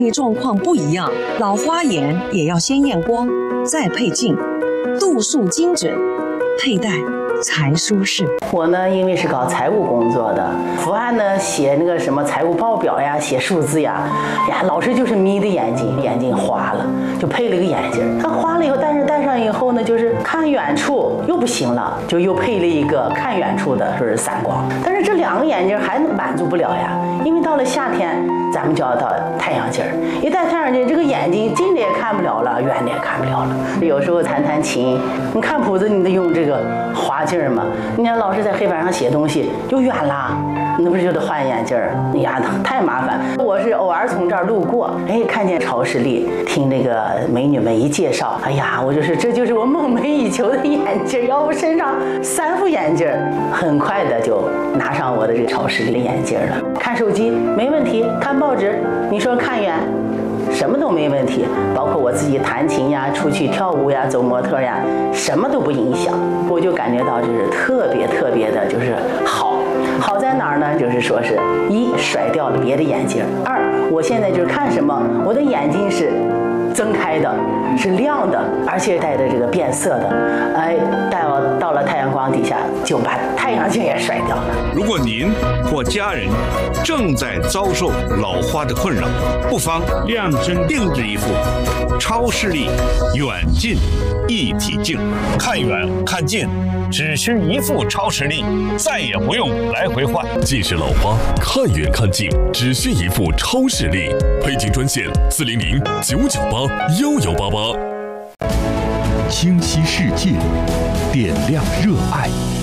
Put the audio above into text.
状况不一样，老花眼也要先验光，再配镜，度数精准，佩戴才舒适。 我呢，因为是搞财务工作的，伏案呢写那个什么财务报表呀，写数字呀，老是就是眯的眼睛花了，就配了个眼镜。它花了以后，但是戴上以后呢，就是看远处又不行了，就又配了一个看远处的，说是散光。但是这2个眼镜还满足不了呀，因为到了夏天，咱们就要到太阳镜，一戴太阳镜，这个眼睛近的也看不了了，远的也看不了了。有时候弹琴，你看谱子，你得用这个花镜嘛。你看老师在黑板上写东西就远了，那不是就得换眼镜？哎呀，太麻烦。我是偶尔从这儿路过，看见超视力，听那个美女们一介绍，哎呀，这就是我梦寐以求的眼镜，要不身上3副眼镜，很快的就拿上我的这个超视力的眼镜了。看手机没问题，看报纸你说看远，什么都没问题，包括我自己弹琴呀、出去跳舞呀、走模特呀，什么都不影响。我就感觉到就是特别的，就是好在哪儿呢？就是说是1甩掉了别的眼镜，2我现在就是看什么，我的眼睛是增开的，是亮的，而且带的这个变色的，到了太阳光底下就把太阳镜也甩掉了。 如果您或家人正在遭受老花的困扰，不妨量身定制一副超视力远近一体镜，看远看近只需一副超视力，再也不用来回换。 近视老花看远看近只需一副超视力，配镜专线400-998-1188。 清晰世界，点亮热爱。